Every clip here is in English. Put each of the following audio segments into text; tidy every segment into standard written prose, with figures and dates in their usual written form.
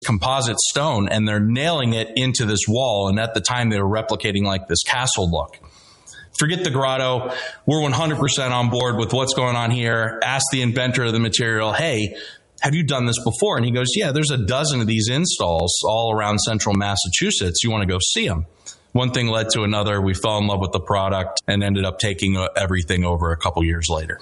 composite stone and they're nailing it into this wall. And at the time they were replicating like this castle look. Forget the grotto. We're 100% on board with what's going on here. Ask the inventor of the material, hey, have you done this before? And he goes, yeah, there's a dozen of these installs all around central Massachusetts. You want to go see them? One thing led to another. We fell in love with the product and ended up taking everything over a couple years later.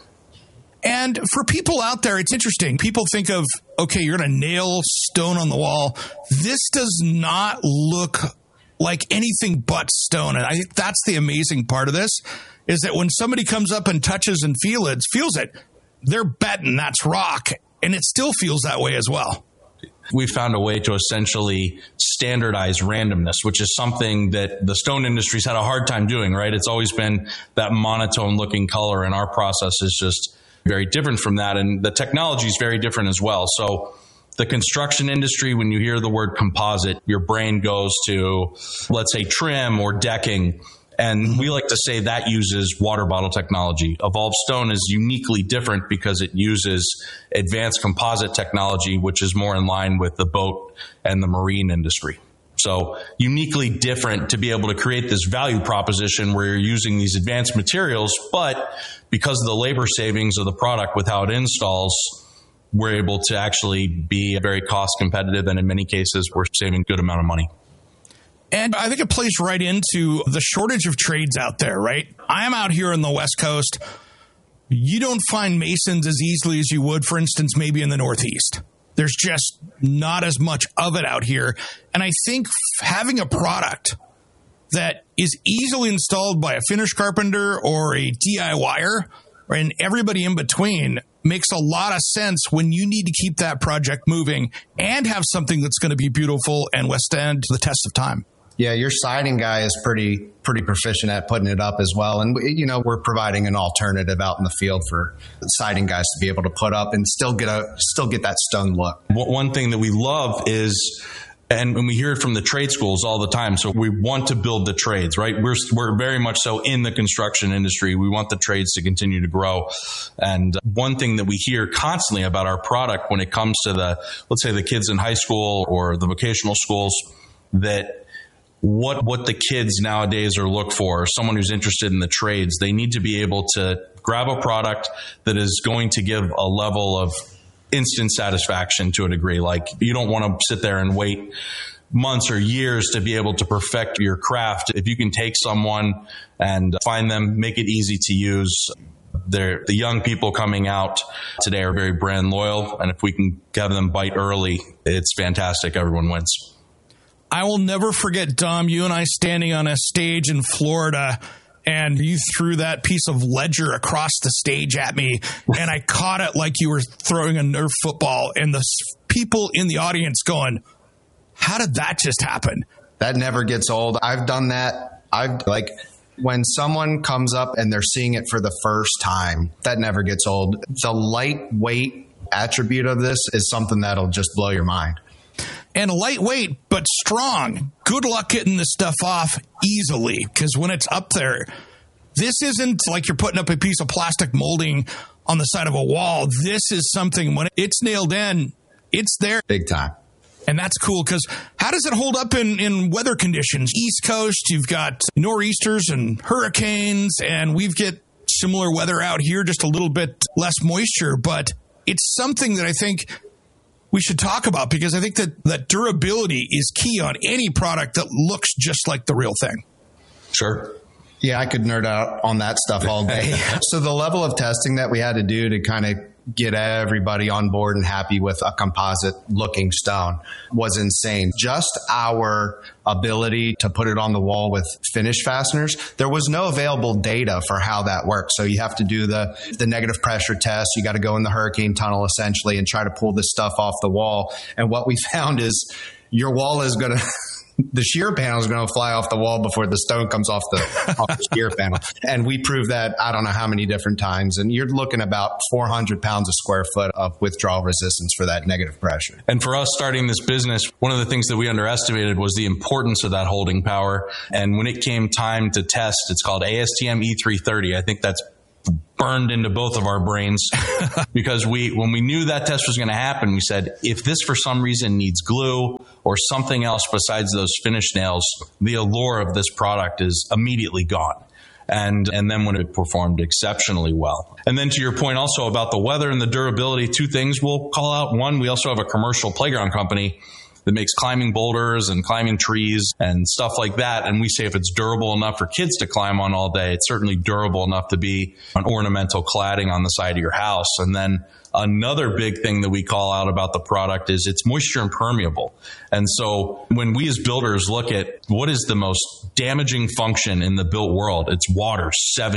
And for people out there, it's interesting. People think of, okay, you're going to nail stone on the wall. This does not look like anything but stone. And I think that's the amazing part of this, is that when somebody comes up and touches and feels it, they're betting that's rock. And it still feels that way as well. We found a way to essentially standardize randomness, which is something that the stone industry's had a hard time doing, right? It's always been that monotone looking color, and our process is just very different from that. And the technology is very different as well. So the construction industry, when you hear the word composite, your brain goes to, let's say, trim or decking. And we like to say that uses water bottle technology. Evolved Stone is uniquely different because it uses advanced composite technology, which is more in line with the boat and the marine industry. So uniquely different to be able to create this value proposition where you're using these advanced materials, but because of the labor savings of the product with how it installs, we're able to actually be very cost competitive. And in many cases, we're saving a good amount of money. And I think it plays right into the shortage of trades out there, right? I am out here on the West Coast. You don't find masons as easily as you would, for instance, maybe in the Northeast. There's just not as much of it out here. And I think having a product that is easily installed by a finish carpenter or a DIYer and everybody in between makes a lot of sense when you need to keep that project moving and have something that's going to be beautiful and withstand the test of time. Yeah, your siding guy is pretty proficient at putting it up as well. And, we're providing an alternative out in the field for siding guys to be able to put up and still get that stone look. One thing that we love is, and we hear it from the trade schools all the time, so we want to build the trades, right? We're very much so in the construction industry. We want the trades to continue to grow. And one thing that we hear constantly about our product when it comes to let's say the kids in high school or the vocational schools, that what the kids nowadays are look for, someone who's interested in the trades, they need to be able to grab a product that is going to give a level of instant satisfaction to a degree. Like, you don't want to sit there and wait months or years to be able to perfect your craft. If you can take someone and find them, make it easy to use. The young people coming out today are very brand loyal. And if we can have them bite early, it's fantastic. Everyone wins. I will never forget, Dom, you and I standing on a stage in Florida, and you threw that piece of ledger across the stage at me, and I caught it like you were throwing a Nerf football, and the people in the audience going, how did that just happen? That never gets old. I've done that. When someone comes up and they're seeing it for the first time, that never gets old. The lightweight attribute of this is something that'll just blow your mind. And lightweight, but strong. Good luck getting this stuff off easily, because when it's up there, this isn't like you're putting up a piece of plastic molding on the side of a wall. This is something, when it's nailed in, it's there. Big time. And that's cool, because how does it hold up in weather conditions? East Coast, you've got nor'easters and hurricanes, and we've got similar weather out here, just a little bit less moisture. But it's something that I think we should talk about, because I think that durability is key on any product that looks just like the real thing. Sure. Yeah, I could nerd out on that stuff all day. So the level of testing that we had to do to kind of get everybody on board and happy with a composite looking stone was insane. Just our ability to put it on the wall with finish fasteners, there was no available data for how that works. So you have to do the negative pressure test. You got to go in the hurricane tunnel essentially and try to pull this stuff off the wall. And what we found is your wall is going to the shear panel is going to fly off the wall before the stone comes off the shear panel. And we proved that I don't know how many different times. And you're looking about 400 pounds a square foot of withdrawal resistance for that negative pressure. And for us starting this business, one of the things that we underestimated was the importance of that holding power. And when it came time to test, it's called ASTM E330. I think that's burned into both of our brains because when we knew that test was going to happen, we said, if this for some reason needs glue or something else besides those finish nails, the allure of this product is immediately gone. And then when it performed exceptionally well. And then to your point also about the weather and the durability, two things we'll call out. One, we also have a commercial playground company that makes climbing boulders and climbing trees and stuff like that. And we say if it's durable enough for kids to climb on all day, it's certainly durable enough to be an ornamental cladding on the side of your house. And then another big thing that we call out about the product is it's moisture impermeable. And so when we as builders look at what is the most damaging function in the built world, it's water,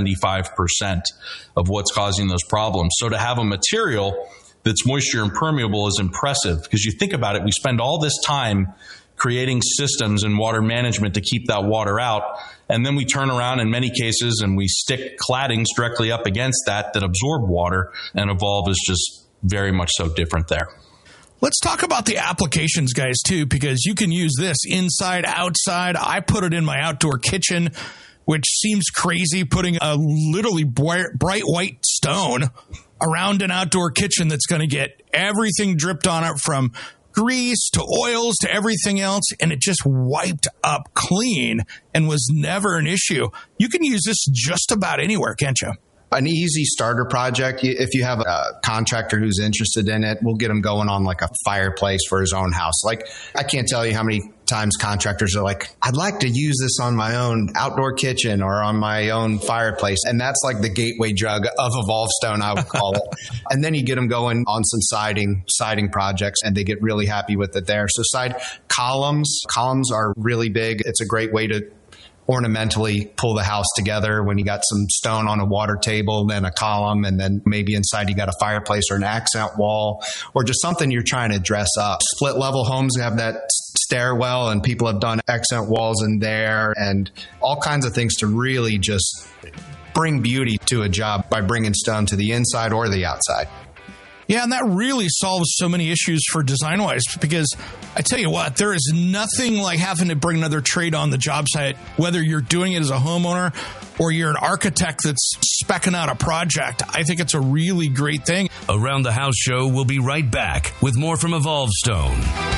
75% of what's causing those problems. So to have a material that's moisture impermeable is impressive because you think about it, we spend all this time creating systems and water management to keep that water out. And then we turn around in many cases and we stick claddings directly up against that absorb water, and Evolve is just very much so different there. Let's talk about the applications, guys, too, because you can use this inside, outside. I put it in my outdoor kitchen, which seems crazy, putting a literally bright white stone around an outdoor kitchen that's going to get everything dripped on it from grease to oils to everything else, and it just wiped up clean and was never an issue. You can use this just about anywhere, can't you? An easy starter project. If you have a contractor who's interested in it, we'll get them going on like a fireplace for his own house. Like, I can't tell you how many times contractors are like, I'd like to use this on my own outdoor kitchen or on my own fireplace. And that's like the gateway drug of Evolve Stone, I would call it. And then you get them going on some siding projects, and they get really happy with it there. So side columns are really big. It's a great way to ornamentally pull the house together when you got some stone on a water table, then a column, and then maybe inside you got a fireplace or an accent wall or just something you're trying to dress up. Split level homes have that stairwell, and people have done accent walls in there and all kinds of things to really just bring beauty to a job by bringing stone to the inside or the outside. Yeah, and that really solves so many issues for design-wise, because I tell you what, there is nothing like having to bring another trade on the job site, whether you're doing it as a homeowner or you're an architect that's speccing out a project. I think it's a really great thing. Around the House Show will be right back with more from Evolve Stone.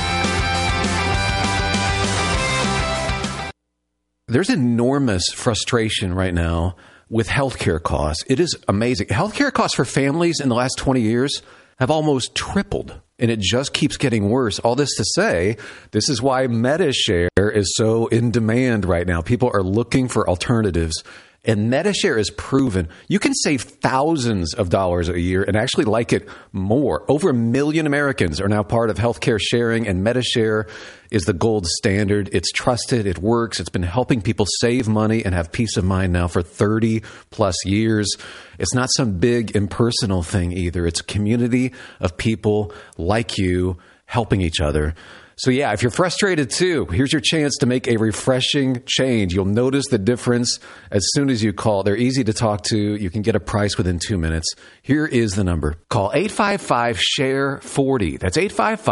There's enormous frustration right now with healthcare costs. It is amazing. Healthcare costs for families in the last 20 years have almost tripled, and it just keeps getting worse. All this to say, this is why Medi-Share is so in demand right now. People are looking for alternatives, and Medi-Share is proven you can save thousands of dollars a year and actually like it more. Over 1 million Americans are now part of healthcare sharing, and Medi-Share is the gold standard. It's trusted. It works. It's been helping people save money and have peace of mind now for 30 plus years. It's not some big impersonal thing either. It's a community of people like you helping each other. So yeah, if you're frustrated too, here's your chance to make a refreshing change. You'll notice the difference as soon as you call. They're easy to talk to. You can get a price within 2 minutes. Here is the number. Call 855-SHARE-40. That's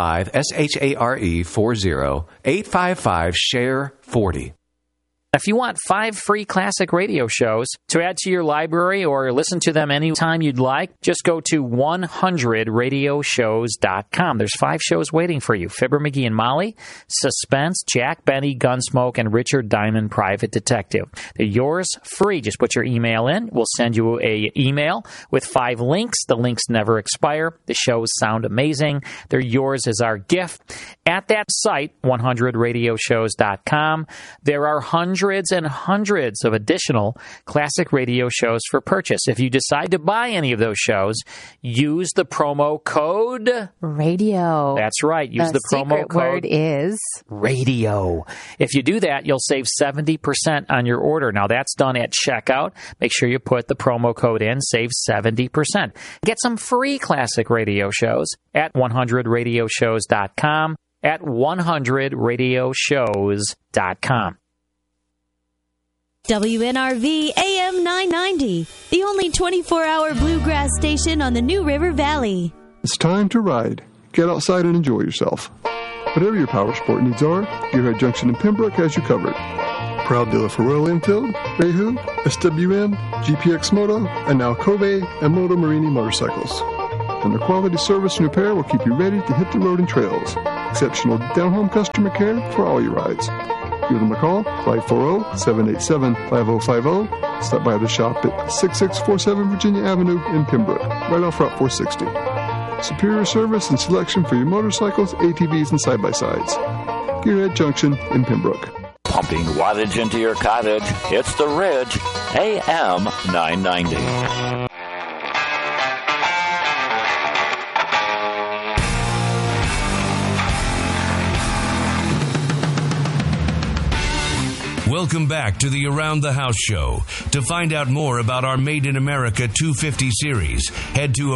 855-SHARE-40. 855-SHARE-40. If you want 5 free classic radio shows to add to your library or listen to them anytime you'd like, just go to 100radioshows.com. There's 5 shows waiting for you. Fibber, McGee and Molly, Suspense, Jack Benny, Gunsmoke, and Richard Diamond, Private Detective. They're yours free. Just put your email in. We'll send you an email with 5 links. The links never expire. The shows sound amazing. They're yours as our gift. At that site, 100radioshows.com, there are hundreds and hundreds of additional classic radio shows for purchase. If you decide to buy any of those shows, use the promo code radio. That's right. Use the promo code word is radio. If you do that, you'll save 70% on your order. Now, that's done at checkout. Make sure you put the promo code in, save 70%. Get some free classic radio shows at 100radioshows.com, at 100radioshows.com. WNRV AM 990, the only 24-hour bluegrass station on the New River Valley. It's time to ride. Get outside and enjoy yourself. Whatever your power sport needs are, Gearhead Junction in Pembroke has you covered. proud dealer for Royal Enfield, Reihu, SWM, GPX Moto, and now Kobe and Moto Marini motorcycles. And their quality service and repair will keep you ready to hit the road and trails. Exceptional down-home customer care for all your rides. Give them a call, 540-787-5050. Stop by the shop at 6647 Virginia Avenue in Pembroke, right off Route 460. Superior service and selection for your motorcycles, ATVs, and side-by-sides. Gearhead Junction in Pembroke. Pumping wattage into your cottage, it's The Ridge, AM 990. Welcome back to the Around the House show. To find out more about our Made in America 250 series, head to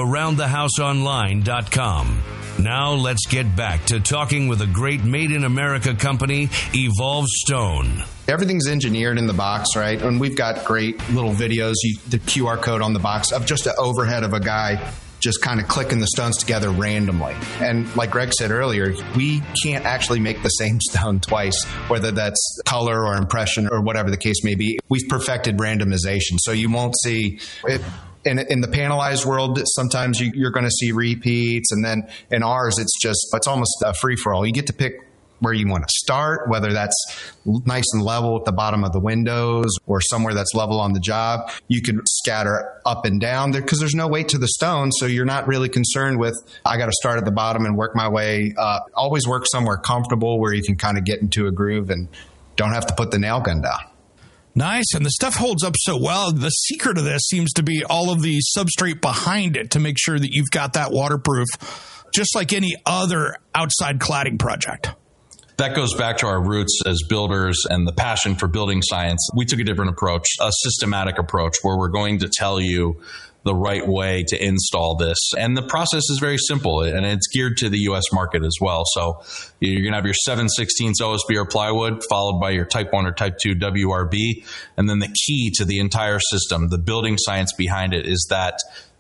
AroundTheHouseOnline.com. Now let's get back to talking with a great Made in America company, Evolve Stone. Everything's engineered in the box, right? And we've got great little videos, the QR code on the box of just an overhead of a guy just kind of clicking the stones together randomly. And like Greg said earlier, we can't actually make the same stone twice, whether that's color or impression or whatever the case may be. We've perfected randomization. So you won't see it. In the panelized world, sometimes you're going to see repeats. And then in ours, it's almost a free-for-all. You get to pick where you want to start, whether that's nice and level at the bottom of the windows or somewhere that's level on the job. You can scatter up and down there because there's no weight to the stone. So you're not really concerned with, I got to start at the bottom and work my way up. Always work somewhere comfortable where you can kind of get into a groove and don't have to put the nail gun down. Nice. And the stuff holds up so well. The secret of this seems to be all of the substrate behind it to make sure that you've got that waterproof, just like any other outside cladding project. That goes back to our roots as builders and the passion for building science. We took a different approach, a systematic approach, where we're going to tell you the right way to install this. And the process is very simple, and it's geared to the U.S. market as well. So you're going to have your 7/16 OSB or plywood, followed by your Type 1 or Type 2 WRB. And then the key to the entire system, the building science behind it, is that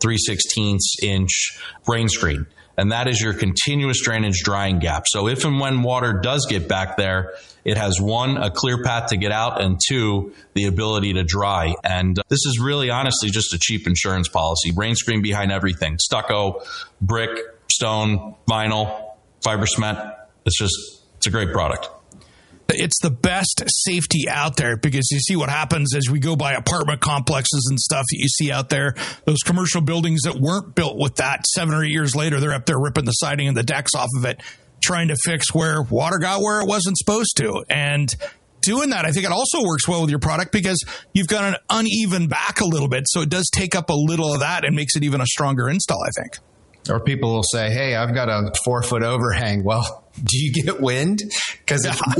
3/16 inch rain screen. And that is your continuous drainage drying gap. So if and when water does get back there, it has one, a clear path to get out, and two, the ability to dry. And this is really honestly just a cheap insurance policy. Rain screen behind everything. Stucco, brick, stone, vinyl, fiber cement. It's a great product. It's the best safety out there because you see what happens as we go by apartment complexes and stuff that you see out there. Those commercial buildings that weren't built with that 7 or 8 years later, they're up there ripping the siding and the decks off of it, trying to fix where water got where it wasn't supposed to. And doing that, I think it also works well with your product because you've got an uneven back a little bit. So it does take up a little of that and makes it even a stronger install, I think. Or people will say, hey, I've got a 4-foot overhang. Well, do you get wind? Because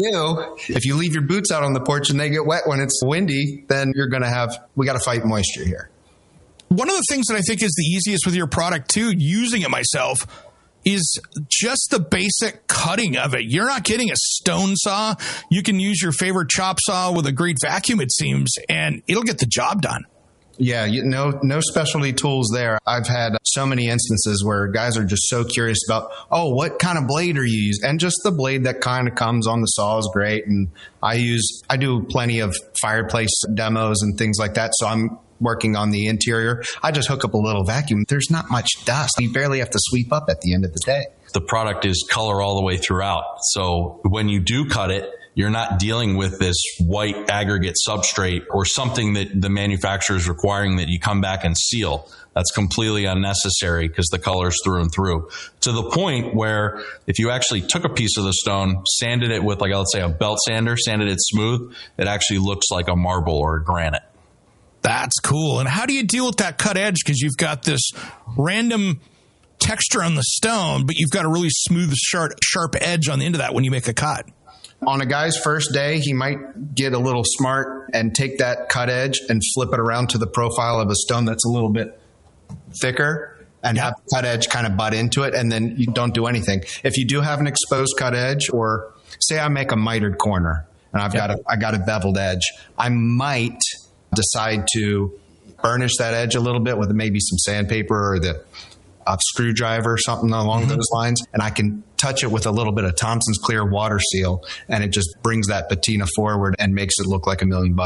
if you leave your boots out on the porch and they get wet when it's windy, then we got to fight moisture here. One of the things that I think is the easiest with your product too, using it myself, is just the basic cutting of it. You're not getting a stone saw. You can use your favorite chop saw with a great vacuum, it seems, and it'll get the job done. Yeah, no specialty tools there. I've had so many instances where guys are just so curious about, what kind of blade are you using? And just the blade that kind of comes on the saw is great. And I do plenty of fireplace demos and things like that. So I'm working on the interior. I just hook up a little vacuum. There's not much dust. You barely have to sweep up at the end of the day. The product is color all the way throughout. So when you do cut it, you're not dealing with this white aggregate substrate or something that the manufacturer is requiring that you come back and seal. That's completely unnecessary because the color's through and through. To the point where if you actually took a piece of the stone, sanded it with, let's say a belt sander, sanded it smooth, it actually looks like a marble or a granite. That's cool. And how do you deal with that cut edge? Because you've got this random texture on the stone, but you've got a really smooth, sharp edge on the end of that when you make a cut. On a guy's first day, he might get a little smart and take that cut edge and flip it around to the profile of a stone that's a little bit thicker and have the cut edge kind of butt into it, and then you don't do anything. If you do have an exposed cut edge, or say I make a mitered corner and I got a beveled edge, I might decide to burnish that edge a little bit with maybe some sandpaper or the a screwdriver or something along those lines, and I can touch it with a little bit of Thompson's Clear water seal, and it just brings that patina forward and makes it look like $1 million.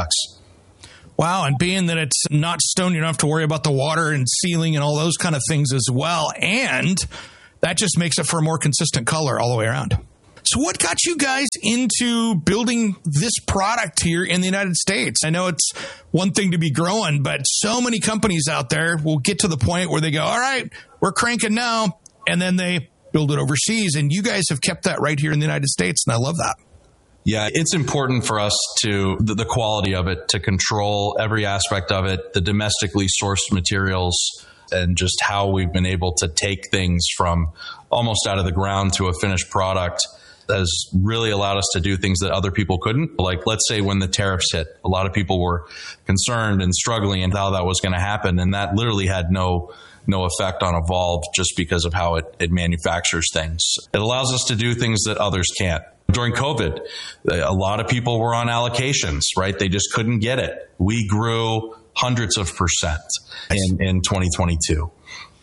Wow, and being that it's not stone, you don't have to worry about the water and sealing and all those kind of things as well, and that just makes it for a more consistent color all the way around. So what got you guys into building this product here in the United States? I know it's one thing to be growing, but so many companies out there will get to the point where they go, all right, we're cranking now, and then they build it overseas. And you guys have kept that right here in the United States, and I love that. Yeah, it's important for us to, the quality of it, to control every aspect of it, the domestically sourced materials, and just how we've been able to take things from almost out of the ground to a finished product has really allowed us to do things that other people couldn't. Like, let's say when the tariffs hit, a lot of people were concerned and struggling and how that was going to happen. And that literally had no effect on Evolve just because of how it manufactures things. It allows us to do things that others can't. During COVID, a lot of people were on allocations, right? They just couldn't get it. We grew hundreds of % in 2022.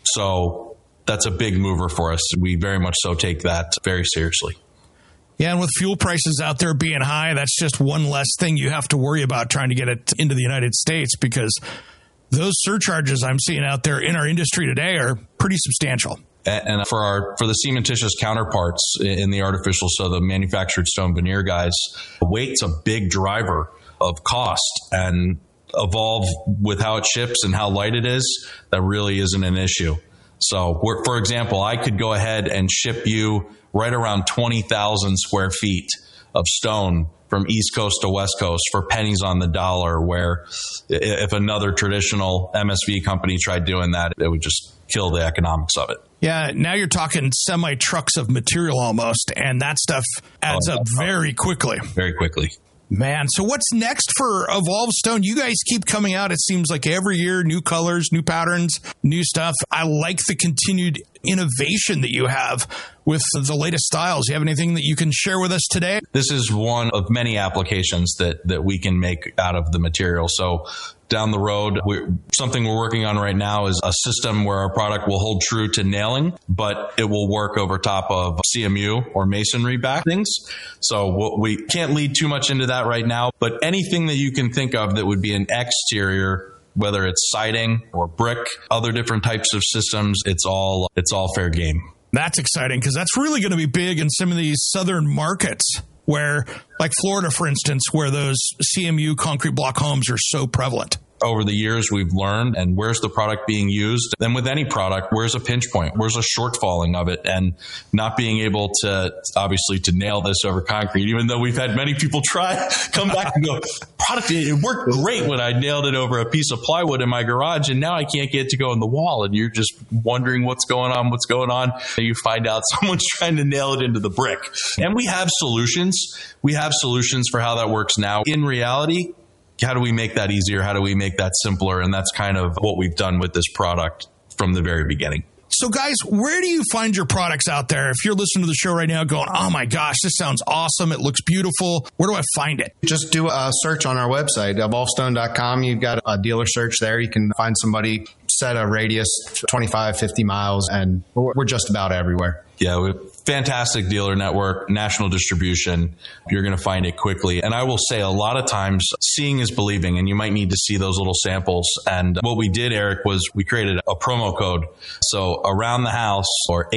So that's a big mover for us. We very much so take that very seriously. Yeah, and with fuel prices out there being high, that's just one less thing you have to worry about trying to get it into the United States, because those surcharges I'm seeing out there in our industry today are pretty substantial. And for the cementitious counterparts in the artificial, so the manufactured stone veneer guys, weight's a big driver of cost, and Evolve, with how it ships and how light it is, that really isn't an issue. So, for example, I could go ahead and ship you right around 20,000 square feet of stone from East Coast to West Coast for pennies on the dollar, where if another traditional MSV company tried doing that, it would just kill the economics of it. Yeah, now you're talking semi-trucks of material almost, and that stuff adds up very quickly. Very quickly. Man, so what's next for Evolve Stone? You guys keep coming out, it seems like every year, new colors, new patterns, new stuff. I like the continued innovation that you have with the latest styles. You have anything that you can share with us today? This is one of many applications that we can make out of the material. So down the road, something we're working on right now is a system where our product will hold true to nailing, but it will work over top of CMU or masonry backings. So we can't lead too much into that right now, but anything that you can think of that would be an exterior, whether it's siding or brick, other different types of systems, it's all fair game. That's exciting, because that's really going to be big in some of these southern markets where, like Florida, for instance, where those CMU concrete block homes are so prevalent. Over the years, we've learned, and where's the product being used? Then with any product, where's a pinch point? Where's a shortfalling of it? And not being able to, obviously, to nail this over concrete, even though we've had many people try, come back and go, product, it worked great when I nailed it over a piece of plywood in my garage, and now I can't get it to go in the wall. And you're just wondering what's going on. And you find out someone's trying to nail it into the brick. And we have solutions. We have solutions for how that works now. In reality, how do we make that easier? How do we make that simpler? And that's kind of what we've done with this product from the very beginning. So guys, where do you find your products out there? If you're listening to the show right now going, oh my gosh, this sounds awesome. It looks beautiful. Where do I find it? Just do a search on our website, evolvestone.com. You've got a dealer search there. You can find somebody, set a radius 25, 50 miles, and we're just about everywhere. Yeah, we have fantastic dealer network, national distribution. You're going to find it quickly. And I will say a lot of times seeing is believing, and you might need to see those little samples. And what we did, Eric, was we created a promo code. So around the house, or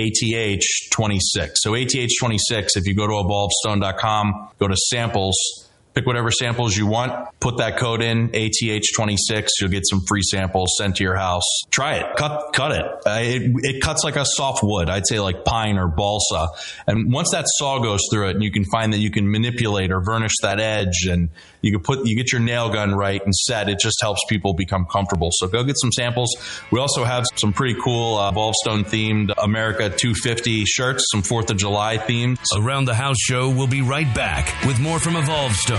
ATH26. So ATH26, if you go to evolvestone.com, go to samples, pick whatever samples you want, put that code in, ATH26, you'll get some free samples sent to your house. Try it. Cut it. It cuts like a soft wood. I'd say like pine or balsa. And once that saw goes through it, and you can find that you can manipulate or varnish that edge, and you get your nail gun right and set, it just helps people become comfortable. So go get some samples. We also have some pretty cool Evolve Stone themed America 250 shirts, some 4th of July themed. Around the House show will be right back with more from Evolve Stone.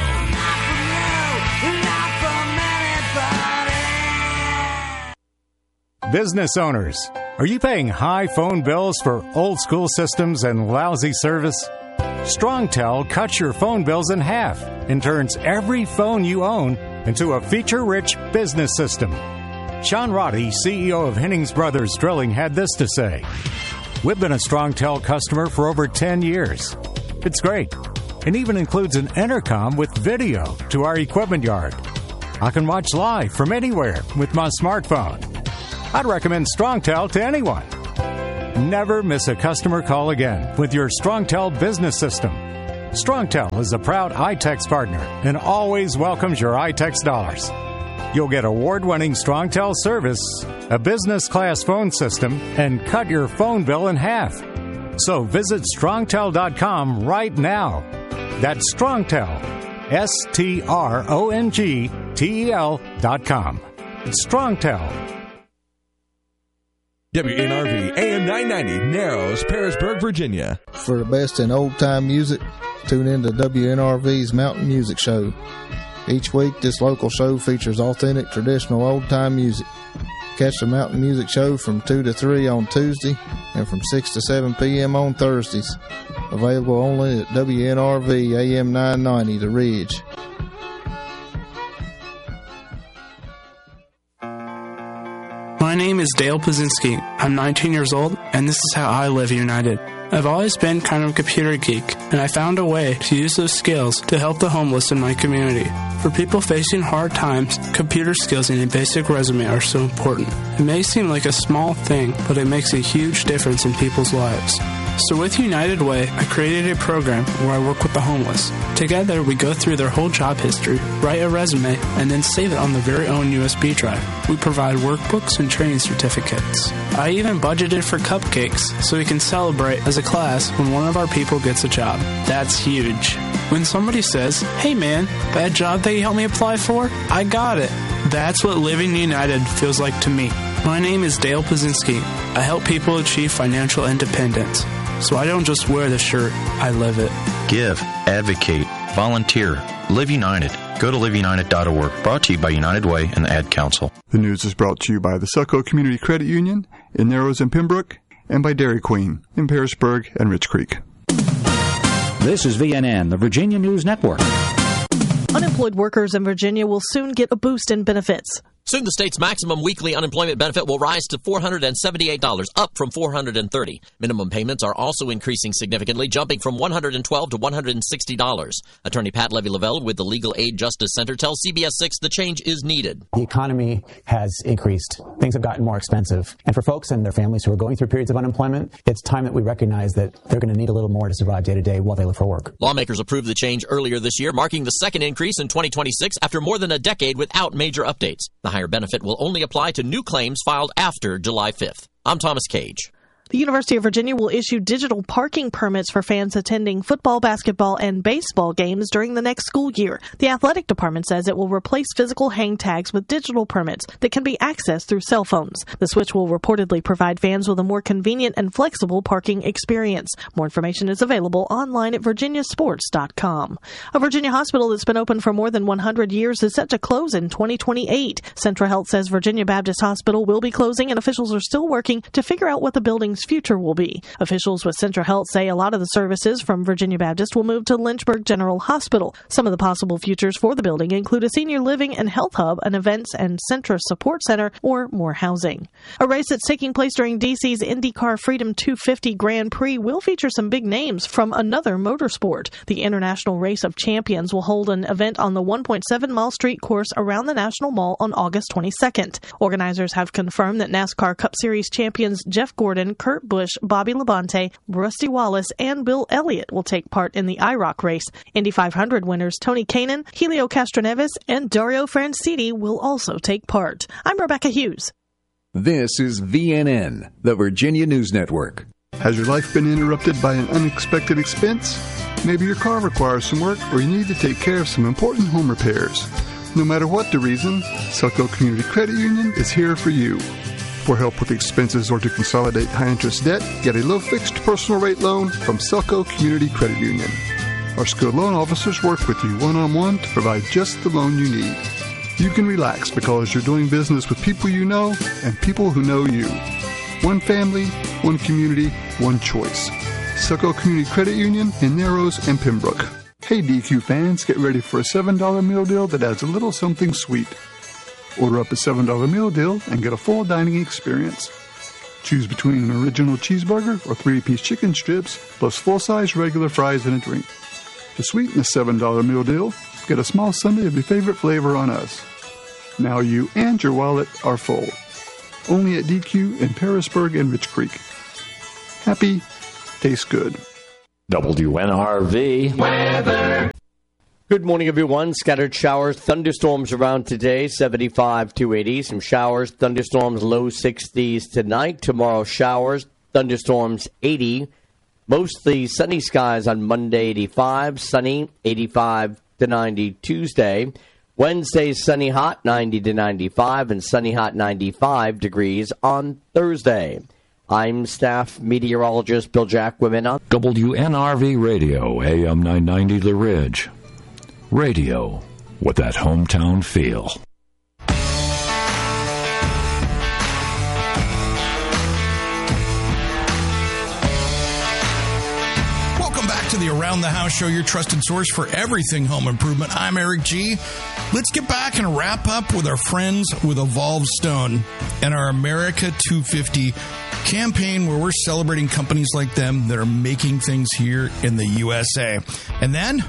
Business owners, are you paying high phone bills for old school systems and lousy service? StrongTel cuts your phone bills in half and turns every phone you own into a feature-rich business system. Sean Roddy, CEO of Hennings Brothers Drilling, had this to say. We've been a StrongTel customer for over 10 years. It's great. It even includes an intercom with video to our equipment yard. I can watch live from anywhere with my smartphone. I'd recommend StrongTel to anyone. Never miss a customer call again with your StrongTel business system. StrongTel is a proud iTex partner and always welcomes your iTex dollars. You'll get award-winning StrongTel service, a business-class phone system, and cut your phone bill in half. So visit StrongTel.com right now. That's StrongTel, StrongTel.com. StrongTel. WNRV AM 990, Narrows, Pearisburg, Virginia. For the best in old-time music, tune in to WNRV's Mountain Music Show. Each week, this local show features authentic, traditional old-time music. Catch the Mountain Music Show from 2 to 3 on Tuesday and from 6 to 7 p.m. on Thursdays. Available only at WNRV AM 990, The Ridge. My name is Dale Pazinski. I'm 19 years old, and this is how I live united. I've always been kind of a computer geek, and I found a way to use those skills to help the homeless in my community. For people facing hard times, computer skills and a basic resume are so important. It may seem like a small thing, but it makes a huge difference in people's lives. So with United Way, I created a program where I work with the homeless. Together, we go through their whole job history, write a resume, and then save it on their very own USB drive. We provide workbooks and training certificates. I even budgeted for cupcakes so we can celebrate as a class when one of our people gets a job. That's huge. When somebody says, "Hey man, that job that you helped me apply for, I got it." That's what living united feels like to me. My name is Dale Pazinski. I help people achieve financial independence. So I don't just wear the shirt, I live it. Give, advocate, volunteer, live united. Go to liveunited.org. Brought to you by United Way and the Ad Council. The news is brought to you by the Succo Community Credit Union in Narrows and Pembroke, and by Dairy Queen in Pearisburg and Rich Creek. This is VNN, the Virginia News Network. Unemployed workers in Virginia will soon get a boost in benefits. Soon the state's maximum weekly unemployment benefit will rise to $478, up from $430. Minimum payments are also increasing significantly, jumping from $112 to $160. Attorney Pat Levy-Lavelle with the Legal Aid Justice Center tells CBS 6 the change is needed. The economy has increased. Things have gotten more expensive. And for folks and their families who are going through periods of unemployment, it's time that we recognize that they're going to need a little more to survive day to day while they look for work. Lawmakers approved the change earlier this year, marking the second increase in 2026 after more than a decade without major updates. The higher benefit will only apply to new claims filed after July 5th. I'm Thomas Cage. The University of Virginia will issue digital parking permits for fans attending football, basketball, and baseball games during the next school year. The athletic department says it will replace physical hang tags with digital permits that can be accessed through cell phones. The switch will reportedly provide fans with a more convenient and flexible parking experience. More information is available online at virginiasports.com. A Virginia hospital that's been open for more than 100 years is set to close in 2028. Centra Health says Virginia Baptist Hospital will be closing, and officials are still working to figure out what the building's future will be. Officials with Centra Health say a lot of the services from Virginia Baptist will move to Lynchburg General Hospital. Some of the possible futures for the building include a senior living and health hub, an events and Centra support center, or more housing. A race that's taking place during DC's IndyCar Freedom 250 Grand Prix will feature some big names from another motorsport. The International Race of Champions will hold an event on the 1.7-mile street course around the National Mall on August 22nd. Organizers have confirmed that NASCAR Cup Series champions Jeff Gordon, Kurt Busch, Bobby Labonte, Rusty Wallace, and Bill Elliott will take part in the IROC race. Indy 500 winners Tony Kanaan, Helio Castroneves, and Dario Franchitti will also take part. I'm Rebecca Hughes. This is VNN, the Virginia News Network. Has your life been interrupted by an unexpected expense? Maybe your car requires some work, or you need to take care of some important home repairs. No matter what the reason, Succo Community Credit Union is here for you. For help with expenses or to consolidate high-interest debt, get a low-fixed personal rate loan from Succo Community Credit Union. Our skilled loan officers work with you one-on-one to provide just the loan you need. You can relax because you're doing business with people you know and people who know you. One family, one community, one choice. Succo Community Credit Union in Narrows and Pembroke. Hey DQ fans, get ready for a $7 meal deal that adds a little something sweet. Order up a $7 meal deal and get a full dining experience. Choose between an original cheeseburger or 3-piece chicken strips, plus full-size regular fries and a drink. To sweeten the $7 meal deal, get a small sundae of your favorite flavor on us. Now you and your wallet are full. Only at DQ in Parisburg and Rich Creek. Happy, tastes good. WNRV weather. Good morning, everyone. Scattered showers, thunderstorms around today, 75 to 80. Some showers, thunderstorms, low 60s tonight. Tomorrow, showers, thunderstorms, 80. Mostly sunny skies on Monday, 85. Sunny, 85 to 90 Tuesday. Wednesday, sunny hot, 90 to 95. And sunny hot, 95 degrees on Thursday. I'm staff meteorologist Bill Jackwin on WNRV Radio, AM 990 The Ridge. Radio with that hometown feel. Welcome back to the Around the House Show, your trusted source for everything home improvement. I'm Eric G. Let's get back and wrap up with our friends with Evolve Stone and our America 250 campaign, where we're celebrating companies like them that are making things here in the USA. And then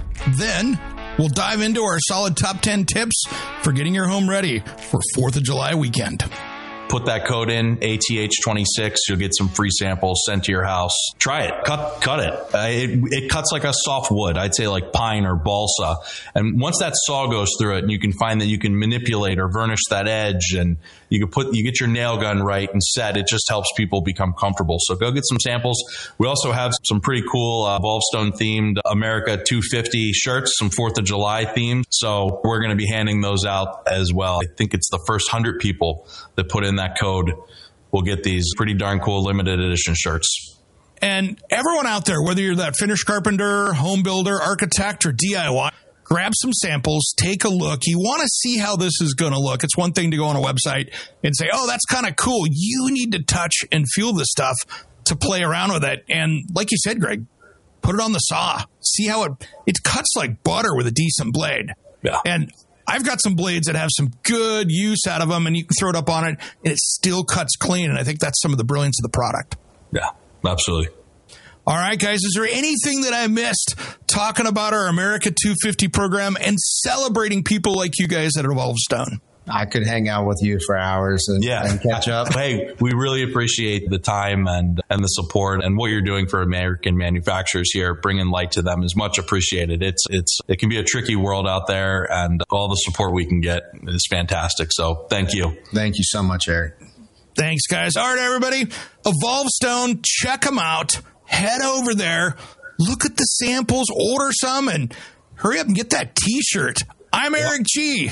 we'll dive into our solid top 10 tips for getting your home ready for 4th of July weekend. Put that code in, ATH26. You'll get some free samples sent to your house. Try it. Cut it. It cuts like a soft wood. I'd say like pine or balsa. And once that saw goes through it, and you can find that you can manipulate or varnish that edge, and you get your nail gun right and set, it just helps people become comfortable. So go get some samples. We also have some pretty cool Evolve Stone themed America 250 shirts, some 4th of July themed. So we're going to be handing those out as well. I think it's the first 100 people that put in that code will get these pretty darn cool limited edition shirts. And everyone out there, whether you're that finished carpenter, home builder, architect, or DIY, grab some samples, take a look. You want to see how this is going to look. It's one thing to go on a website and say, oh, that's kind of cool. You need to touch and feel this stuff to play around with it. And like you said, Greg, put it on the saw. See how it cuts like butter with a decent blade. Yeah. And I've got some blades that have some good use out of them, and you can throw it up on it, and it still cuts clean. And I think that's some of the brilliance of the product. Yeah, absolutely. All right, guys, is there anything that I missed talking about our America 250 program and celebrating people like you guys at Evolve Stone? I could hang out with you for hours and catch up. Hey, we really appreciate the time and the support, and what you're doing for American manufacturers here. Bringing light to them is much appreciated. It can be a tricky world out there, and all the support we can get is fantastic. So thank you. Thank you so much, Eric. Thanks, guys. All right, everybody. Evolve Stone, check them out. Head over there. Look at the samples. Order some, and hurry up and get that T-shirt. I'm Eric G.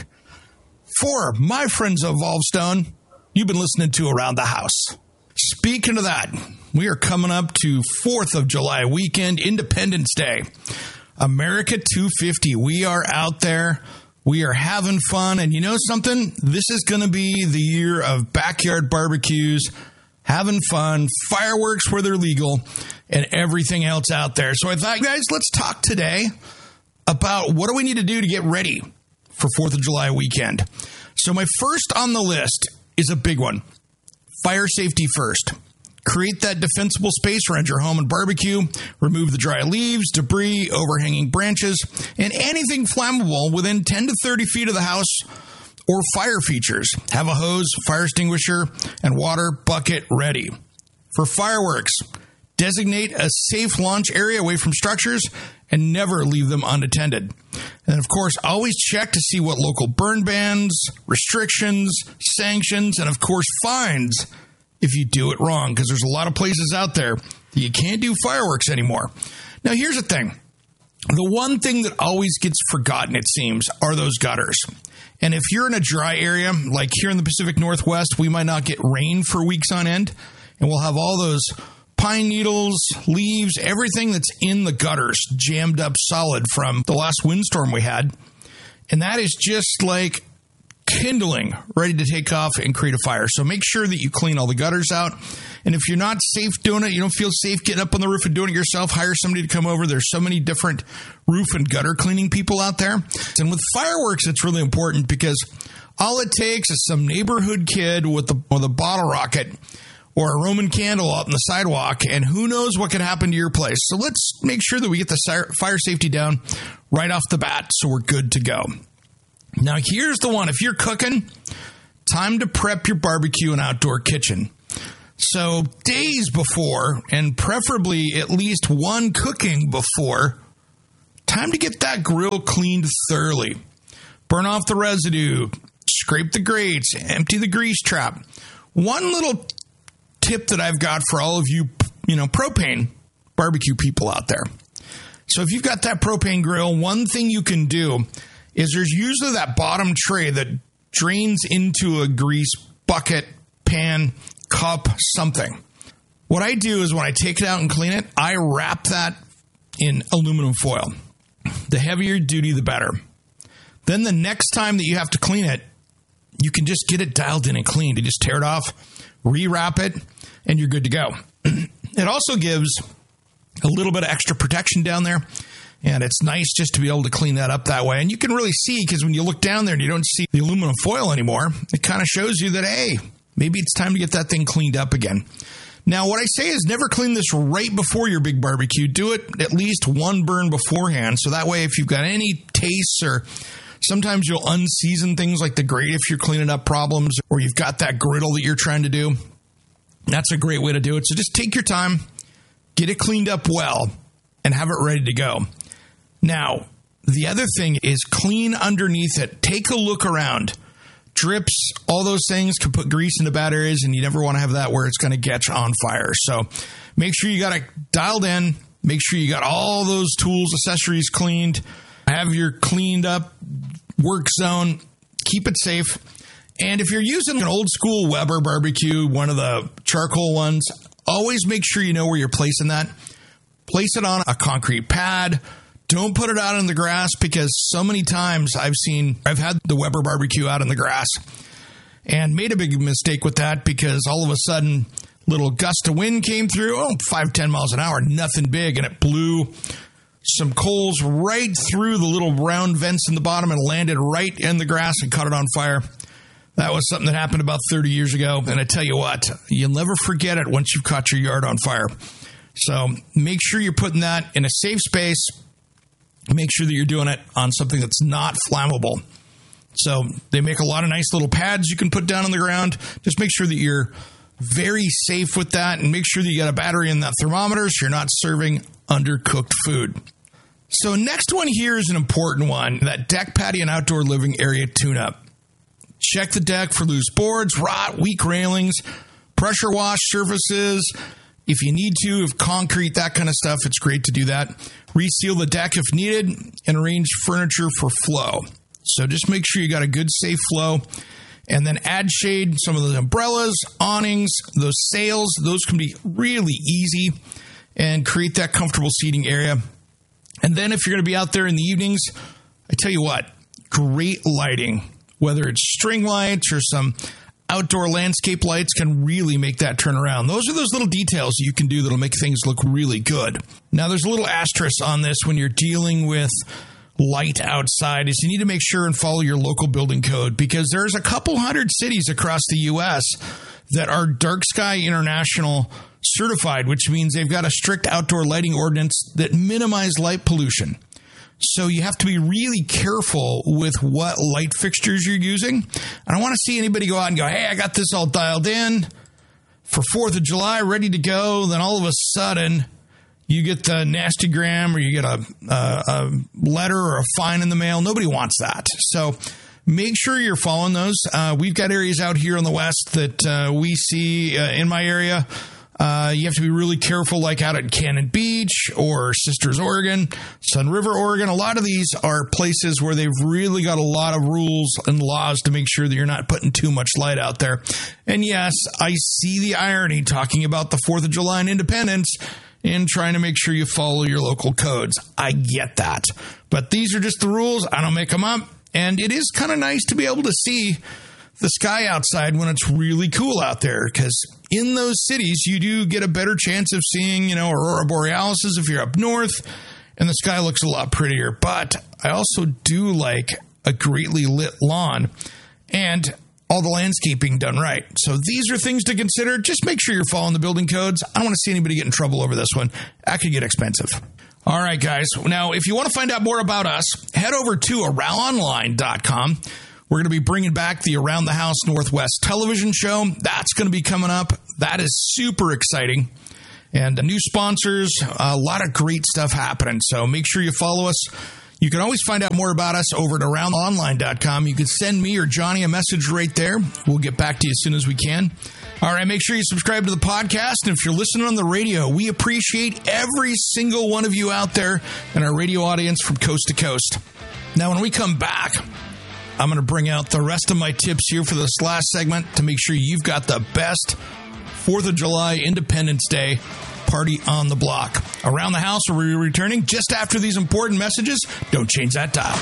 For my friends of Evolve Stone, you've been listening to Around the House. Speaking of that, we are coming up to 4th of July weekend, Independence Day. America 250, we are out there. We are having fun. And you know something? This is going to be the year of backyard barbecues, having fun, fireworks where they're legal, and everything else out there. So I thought, guys, let's talk today about what do we need to do to get ready for 4th of July weekend. So my first on the list is a big one. Fire safety first. Create that defensible space around your home and barbecue. Remove the dry leaves, debris, overhanging branches, and anything flammable within 10 to 30 feet of the house or fire features. Have a hose, fire extinguisher, and water bucket ready. For fireworks, designate a safe launch area away from structures and never leave them unattended. And of course, always check to see what local burn bans, restrictions, sanctions, and of course, fines if you do it wrong, because there's a lot of places out there that you can't do fireworks anymore. Now, here's the thing. The one thing that always gets forgotten, it seems, are those gutters. And if you're in a dry area, like here in the Pacific Northwest, we might not get rain for weeks on end, and we'll have all those pine needles, leaves, everything that's in the gutters jammed up solid from the last windstorm we had. And that is just like kindling, ready to take off and create a fire. So make sure that you clean all the gutters out. And if you're not safe doing it, you don't feel safe getting up on the roof and doing it yourself, hire somebody to come over. There's so many different roof and gutter cleaning people out there. And with fireworks, it's really important because All it takes is some neighborhood kid with a bottle rocket or a Roman candle out on the sidewalk, and who knows what could happen to your place. So let's make sure that we get the fire safety down right off the bat so we're good to go. Now, here's the one. If you're cooking, time to prep your barbecue and outdoor kitchen. So days before, and preferably at least one cooking before, time to get that grill cleaned thoroughly. Burn off the residue, scrape the grates, empty the grease trap. One little tip that I've got for all of you, propane barbecue people out there. So if you've got that propane grill, one thing you can do is there's usually that bottom tray that drains into a grease bucket, pan, cup, something. What I do is when I take it out and clean it, I wrap that in aluminum foil. The heavier duty, the better. Then the next time that you have to clean it, you can just get it dialed in and cleaned. You just tear it off, rewrap it, and you're good to go. It also gives a little bit of extra protection down there, and it's nice just to be able to clean that up that way. And you can really see, because when you look down there and you don't see the aluminum foil anymore, it kind of shows you that, hey, maybe it's time to get that thing cleaned up again. Now, what I say is never clean this right before your big barbecue. Do it at least one burn beforehand, so that way if you've got any tastes, or sometimes you'll unseason things like the grate if you're cleaning up problems, or you've got that griddle that you're trying to do. That's a great way to do it. So just take your time, get it cleaned up well, and have it ready to go. Now, the other thing is clean underneath it. Take a look around. Drips, all those things can put grease into bad areas, and you never want to have that where it's going to catch on fire. So make sure you got it dialed in. Make sure you got all those tools, accessories cleaned. Have your cleaned up work zone. Keep it safe. And if you're using an old school Weber barbecue, one of the charcoal ones, always make sure you know where you're placing that. Place it on a concrete pad. Don't put it out in the grass, because so many times I've had the Weber barbecue out in the grass and made a big mistake with that, because all of a sudden little gust of wind came through, 5-10 miles an hour, nothing big, and it blew some coals right through the little round vents in the bottom and landed right in the grass and caught it on fire. That was something that happened about 30 years ago, and I tell you what, you'll never forget it once you've caught your yard on fire. So make sure you're putting that in a safe space. Make sure that you're doing it on something that's not flammable. So they make a lot of nice little pads you can put down on the ground. Just make sure that you're very safe with that, and make sure that you got a battery in that thermometer so you're not serving undercooked food. So next one here is an important one, that deck, patio, and outdoor living area tune-up. Check the deck for loose boards, rot, weak railings, pressure wash surfaces. If you need to, if concrete, that kind of stuff, it's great to do that. Reseal the deck if needed, and arrange furniture for flow. So just make sure you got a good, safe flow. And then add shade, some of the umbrellas, awnings, those sails, those can be really easy, and create that comfortable seating area. And then if you're going to be out there in the evenings, I tell you what, great lighting, whether it's string lights or some outdoor landscape lights, can really make that turn around. Those are those little details you can do that'll make things look really good. Now, there's a little asterisk on this when you're dealing with light outside, is you need to make sure and follow your local building code, because there's a couple hundred cities across the U.S. that are Dark Sky International certified, which means they've got a strict outdoor lighting ordinance that minimize light pollution. So you have to be really careful with what light fixtures you're using. I don't want to see anybody go out and go, hey, I got this all dialed in for 4th of July, ready to go. Then all of a sudden, you get the nastygram, or you get a letter or a fine in the mail. Nobody wants that. So make sure you're following those. We've got areas out here in the West that we see in my area. You have to be really careful, like out at Cannon Beach or Sisters, Oregon, Sun River, Oregon. A lot of these are places where they've really got a lot of rules and laws to make sure that you're not putting too much light out there. And yes, I see the irony talking about the 4th of July and Independence and trying to make sure you follow your local codes. I get that. But these are just the rules. I don't make them up. And it is kind of nice to be able to see the sky outside when it's really cool out there, because in those cities, you do get a better chance of seeing, aurora borealis if you're up north, and the sky looks a lot prettier. But I also do like a greatly lit lawn. and all the landscaping done right. So these are things to consider. Just make sure you're following the building codes. I don't want to see anybody get in trouble over this one. That could get expensive. All right, guys. Now, if you want to find out more about us, head over to aroundonline.com. We're going to be bringing back the Around the House Northwest television show. That's going to be coming up. That is super exciting. And new sponsors, a lot of great stuff happening. So make sure you follow us. You can always find out more about us over at aroundonline.com. You can send me or Johnny a message right there. We'll get back to you as soon as we can. All right, make sure you subscribe to the podcast. And if you're listening on the radio, we appreciate every single one of you out there in our radio audience from coast to coast. Now, when we come back, I'm going to bring out the rest of my tips here for this last segment to make sure you've got the best 4th of July Independence Day party on the block. Around the House will be returning just after these important messages. Don't change that dial.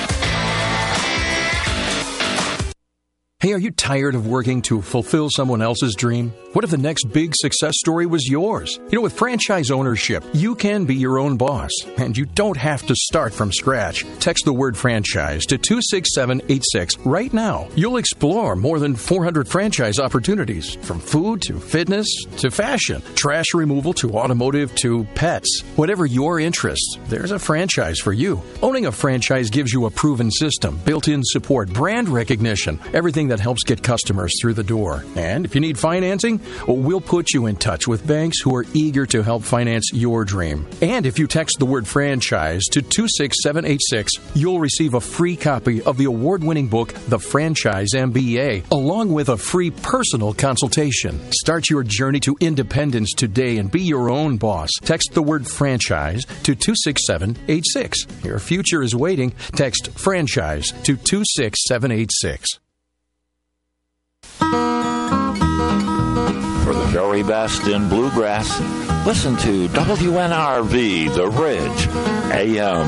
Hey, are you tired of working to fulfill someone else's dream? What if the next big success story was yours? You know, with franchise ownership, you can be your own boss, and you don't have to start from scratch. Text the word franchise to 26786 right now. You'll explore more than 400 franchise opportunities, from food to fitness to fashion, trash removal to automotive to pets. Whatever your interests, there's a franchise for you. Owning a franchise gives you a proven system, built-in support, brand recognition, everything that helps get customers through the door. And if you need financing, well, we'll put you in touch with banks who are eager to help finance your dream. And if you text the word franchise to 26786, you'll receive a free copy of the award-winning book, The Franchise MBA, along with a free personal consultation. Start your journey to independence today and be your own boss. Text the word franchise to 26786. Your future is waiting. Text franchise to 26786. For the very best in bluegrass, listen to WNRV The Ridge, AM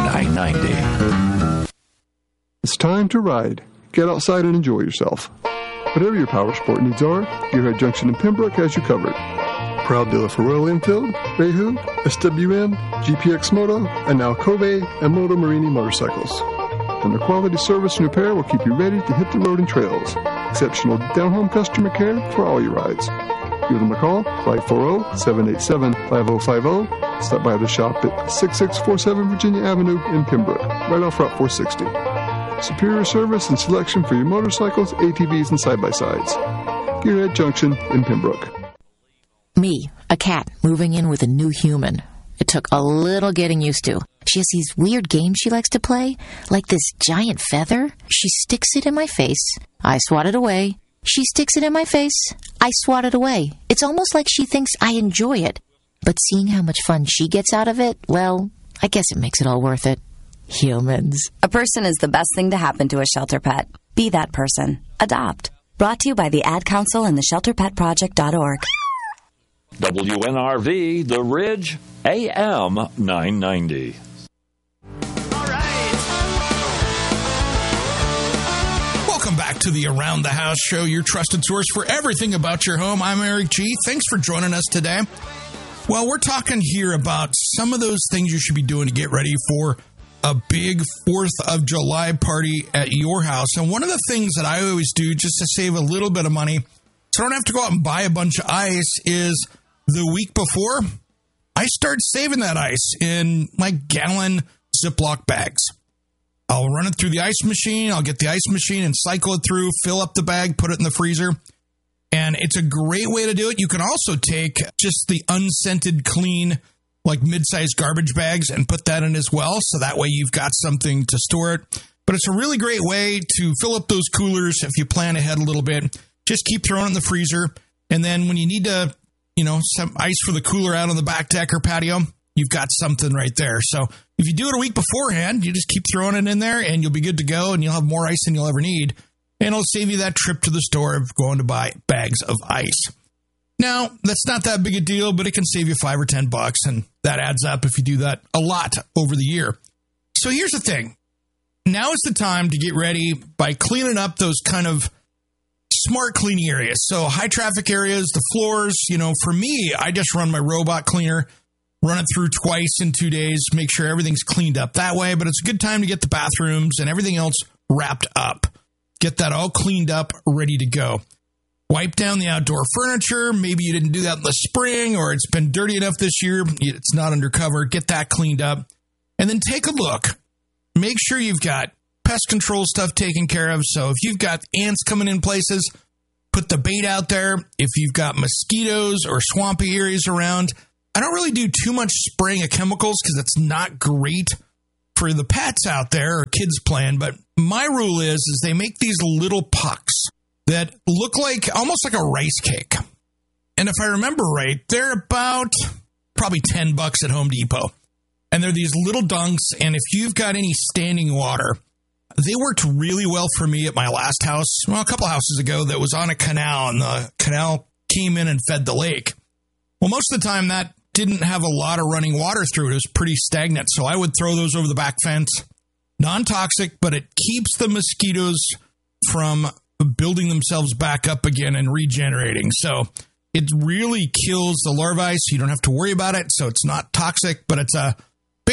990. It's time to ride. Get outside and enjoy yourself. Whatever your power sport needs are, Gearhead Junction in Pembroke has you covered. Proud dealer for Royal Enfield, Reihu, SWM, GPX Moto, and now Kobe and Moto Marini motorcycles. And their quality service and repair will keep you ready to hit the road and trails. Exceptional down-home customer care for all your rides. Give them a call, 540-787-5050. Stop by the shop at 6647 Virginia Avenue in Pembroke, right off Route 460. Superior service and selection for your motorcycles, ATVs, and side-by-sides. Gearhead Junction in Pembroke. Me, a cat, moving in with a new human. It took a little getting used to. She has these weird games she likes to play, like this giant feather. She sticks it in my face. I swat it away. She sticks it in my face. I swat it away. It's almost like she thinks I enjoy it. But seeing how much fun she gets out of it, well, I guess it makes it all worth it. Humans. A person is the best thing to happen to a shelter pet. Be that person. Adopt. Brought to you by the Ad Council and the ShelterPetProject.org. WNRV The Ridge, AM 990. Welcome back to the Around the House show, your trusted source for everything about your home. I'm Eric G. Thanks for joining us today. Well, we're talking here about some of those things you should be doing to get ready for a big 4th of July party at your house. And one of the things that I always do just to save a little bit of money, so I don't have to go out and buy a bunch of ice, is the week before, I start saving that ice in my gallon Ziploc bags. I'll run it through the ice machine. I'll get the ice machine and cycle it through, fill up the bag, put it in the freezer. And it's a great way to do it. You can also take just the unscented, clean, like mid-sized garbage bags and put that in as well. So that way you've got something to store it. But it's a really great way to fill up those coolers if you plan ahead a little bit. Just keep throwing it in the freezer. And then when you need to, some ice for the cooler out on the back deck or patio, you've got something right there. So if you do it a week beforehand, you just keep throwing it in there and you'll be good to go and you'll have more ice than you'll ever need. And it'll save you that trip to the store of going to buy bags of ice. Now, that's not that big a deal, but it can save you $5 or $10, and that adds up if you do that a lot over the year. So here's the thing. Now is the time to get ready by cleaning up those kind of smart cleaning areas. So high traffic areas, the floors, for me, I just run my robot cleaner, run it through twice in 2 days, make sure everything's cleaned up that way. But it's a good time to get the bathrooms and everything else wrapped up. Get that all cleaned up, ready to go. Wipe down the outdoor furniture. Maybe you didn't do that in the spring, or it's been dirty enough this year, it's not undercover. Get that cleaned up. And then take a look. Make sure you've got pest control stuff taken care of. So if you've got ants coming in places, put the bait out there. If you've got mosquitoes or swampy areas around, I don't really do too much spraying of chemicals because it's not great for the pets out there or kids playing. But my rule is they make these little pucks that look like almost like a rice cake. And if I remember right, they're about probably $10 at Home Depot. And they're these little dunks. And if you've got any standing water, they worked really well for me at my last house, well, a couple houses ago, that was on a canal, and the canal came in and fed the lake. Well, most of the time that didn't have a lot of running water through it. It was pretty stagnant. So I would throw those over the back fence. Non-toxic, but it keeps the mosquitoes from building themselves back up again and regenerating. So it really kills the larvae, so you don't have to worry about it. So it's not toxic, but it's a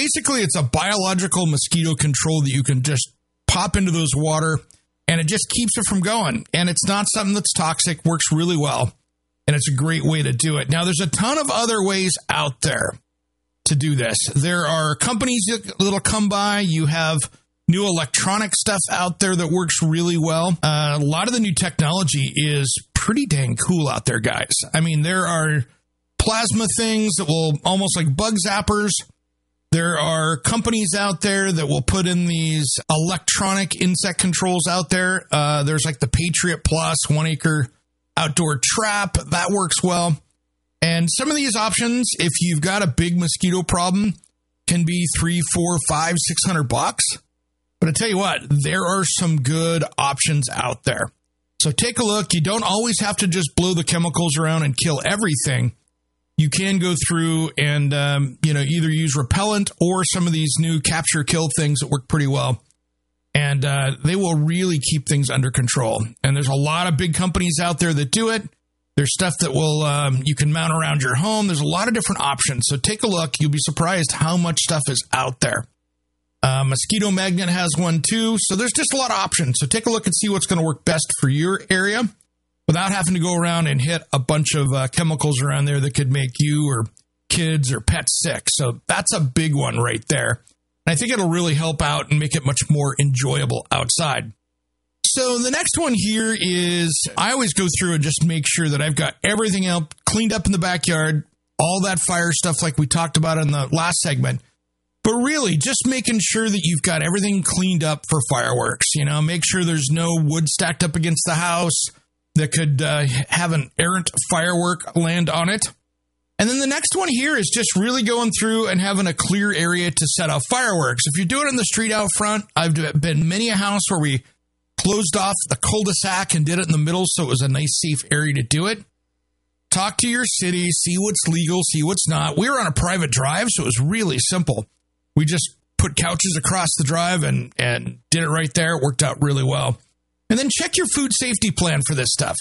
biological mosquito control that you can just pop into those water, and it just keeps it from going. And it's not something that's toxic, works really well, and it's a great way to do it. Now, there's a ton of other ways out there to do this. There are companies that'll come by. You have new electronic stuff out there that works really well. A lot of the new technology is pretty dang cool out there, guys. I mean, there are plasma things that will almost like bug zappers. There are companies out there that will put in these electronic insect controls out there. There's like the Patriot Plus 1 acre outdoor trap. That works well. And some of these options, if you've got a big mosquito problem, can be $300, $400, $500, $600. But I tell you what, there are some good options out there. So take a look. You don't always have to just blow the chemicals around and kill everything. You can go through and, either use repellent or some of these new capture kill things that work pretty well. And they will really keep things under control. And there's a lot of big companies out there that do it. There's stuff that will you can mount around your home. There's a lot of different options. So take a look. You'll be surprised how much stuff is out there. Mosquito Magnet has one too. So there's just a lot of options. So take a look and see what's going to work best for your area without having to go around and hit a bunch of chemicals around there that could make you or kids or pets sick. So that's a big one right there. And I think it'll really help out and make it much more enjoyable outside. So the next one here is I always go through and just make sure that I've got everything else cleaned up in the backyard, all that fire stuff like we talked about in the last segment. But really, just making sure that you've got everything cleaned up for fireworks. Make sure there's no wood stacked up against the house that could have an errant firework land on it. And then the next one here is just really going through and having a clear area to set off fireworks. If you're doing it in the street out front, I've been many a house where we closed off the cul-de-sac and did it in the middle so it was a nice, safe area to do it. Talk to your city, see what's legal, see what's not. We were on a private drive, so it was really simple. We just put couches across the drive and did it right there. It worked out really well. And then check your food safety plan for this stuff.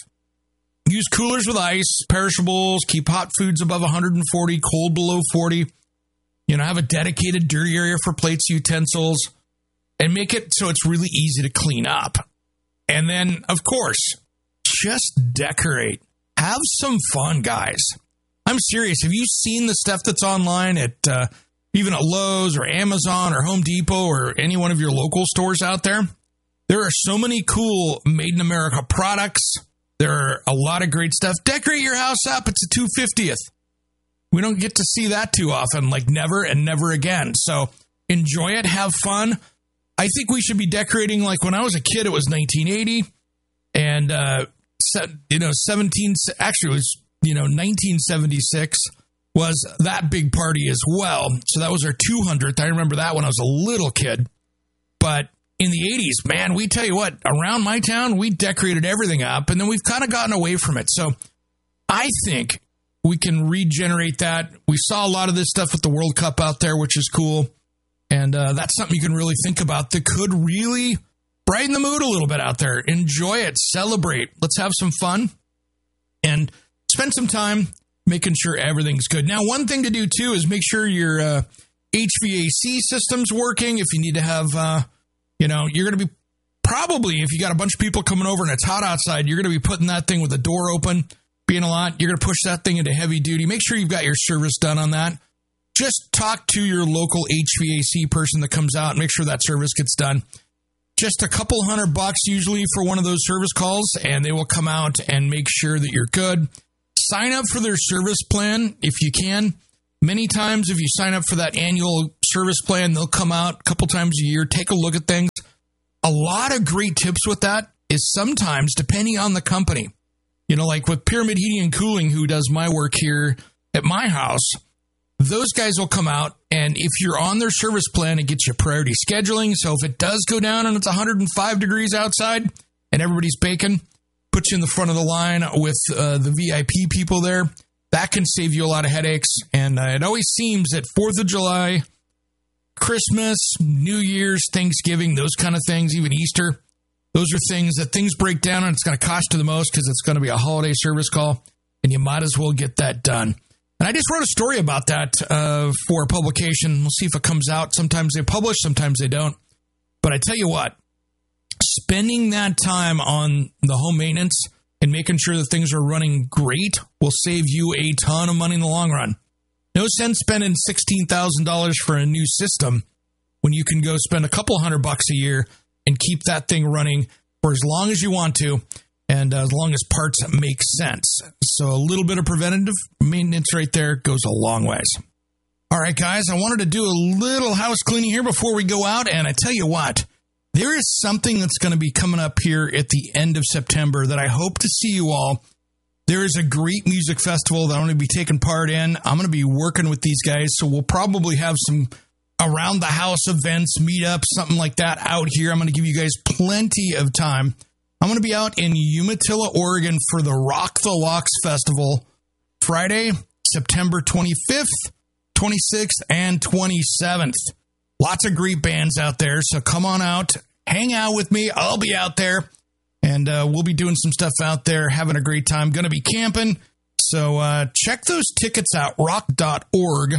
Use coolers with ice, perishables, keep hot foods above 140, cold below 40. Have a dedicated dirty area for plates, utensils, and make it so it's really easy to clean up. And then, of course, just decorate. Have some fun, guys. I'm serious. Have you seen the stuff that's online at even at Lowe's or Amazon or Home Depot or any one of your local stores out there? There are so many cool Made in America products. There are a lot of great stuff. Decorate your house up. It's a 250th. We don't get to see that too often, like never and never again. So enjoy it. Have fun. I think we should be decorating like when I was a kid, it was 1980. And, 1976 was that big party as well. So that was our 200th. I remember that when I was a little kid. But in the 80s, man, we tell you what, around my town, we decorated everything up, and then we've kind of gotten away from it. So I think we can regenerate that. We saw a lot of this stuff with the World Cup out there, which is cool. And that's something you can really think about that could really brighten the mood a little bit out there. Enjoy it. Celebrate. Let's have some fun and spend some time making sure everything's good. Now, one thing to do, too, is make sure your HVAC system's working. If you need to have, you're going to be probably, if you got a bunch of people coming over and it's hot outside, you're going to be putting that thing with the door open, being a lot. You're going to push that thing into heavy duty. Make sure you've got your service done on that. Just talk to your local HVAC person that comes out and make sure that service gets done. Just a couple $100 usually for one of those service calls, and they will come out and make sure that you're good. Sign up for their service plan if you can. Many times, if you sign up for that annual service plan, they'll come out a couple times a year, take a look at things. A lot of great tips with that is sometimes, depending on the company, like with Pyramid Heating and Cooling, who does my work here at my house, those guys will come out, and if you're on their service plan, it gets you priority scheduling. So if it does go down and it's 105 degrees outside and everybody's baking, put you in the front of the line with the VIP people there. That can save you a lot of headaches. And it always seems that 4th of July, Christmas, New Year's, Thanksgiving, those kind of things, even Easter, those are things that things break down and it's going to cost you the most because it's going to be a holiday service call, and you might as well get that done. And I just wrote a story about that for a publication. We'll see if it comes out. Sometimes they publish, sometimes they don't. But I tell you what, spending that time on the home maintenance and making sure that things are running great will save you a ton of money in the long run. No sense spending $16,000 for a new system when you can go spend a couple $100 a year and keep that thing running for as long as you want to, and as long as parts make sense. So a little bit of preventative maintenance right there goes a long ways. All right, guys, I wanted to do a little house cleaning here before we go out, and I tell you what, there is something that's going to be coming up here at the end of September that I hope to see you all. There is a great music festival that I'm going to be taking part in. I'm going to be working with these guys, so we'll probably have some around-the-house events, meetups, something like that out here. I'm going to give you guys plenty of time. I'm going to be out in Umatilla, Oregon for the Rock the Locks Festival, Friday, September 25th, 26th, and 27th. Lots of great bands out there, so come on out, hang out with me. I'll be out there, and we'll be doing some stuff out there, having a great time. Going to be camping, so check those tickets out, rock.org.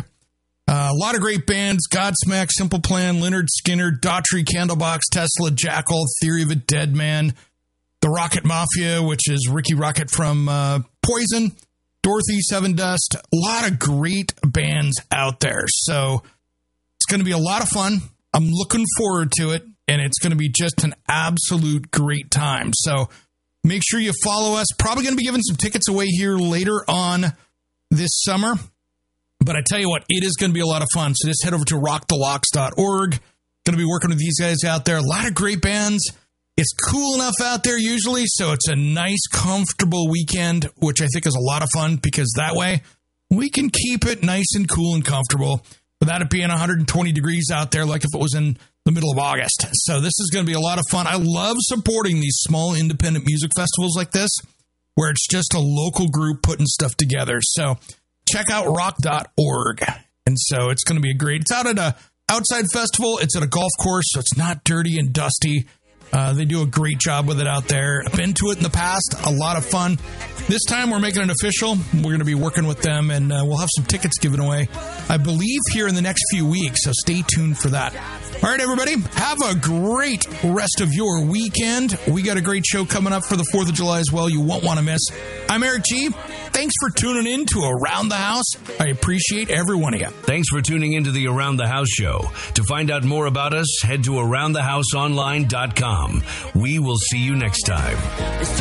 A lot of great bands, Godsmack, Simple Plan, Leonard Skinner, Daughtry, Candlebox, Tesla, Jackal, Theory of a Dead Man, The Rocket Mafia, which is Ricky Rocket from Poison, Dorothy, Seven Dust, a lot of great bands out there. So it's going to be a lot of fun. I'm looking forward to it, and it's going to be just an absolute great time. So make sure you follow us. Probably going to be giving some tickets away here later on this summer. But I tell you what, it is going to be a lot of fun. So just head over to rockthelocks.org. Going to be working with these guys out there. A lot of great bands. It's cool enough out there usually, so it's a nice, comfortable weekend, which I think is a lot of fun because that way we can keep it nice and cool and comfortable without it being 120 degrees out there like if it was in the middle of August. So this is going to be a lot of fun. I love supporting these small independent music festivals like this where it's just a local group putting stuff together. So check out rock.org. And so it's going to be great. It's out at a outside festival. It's at a golf course, so it's not dirty and dusty. They do a great job with it out there. I've been to it in the past. A lot of fun. This time we're making it official. We're going to be working with them, and we'll have some tickets given away, I believe, here in the next few weeks. So stay tuned for that. All right, everybody. Have a great rest of your weekend. We got a great show coming up for the 4th of July as well. You won't want to miss. I'm Eric G. Thanks for tuning in to Around the House. I appreciate every one of you. Thanks for tuning into the Around the House show. To find out more about us, head to AroundTheHouseOnline.com. We will see you next time.